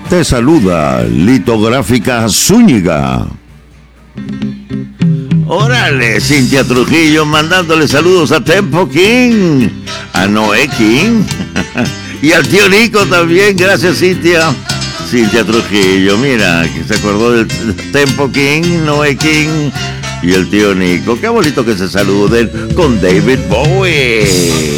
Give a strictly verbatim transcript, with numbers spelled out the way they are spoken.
Te saluda Litográfica Zúñiga. Órale, Cintia Trujillo mandándole saludos a Tempo King, a Noé King y al tío Nico también. Gracias, Cintia. Cintia Trujillo, mira, que se acordó del Tempo King, Noé King y el tío Nico. Qué bonito que se saluden con David Bowie.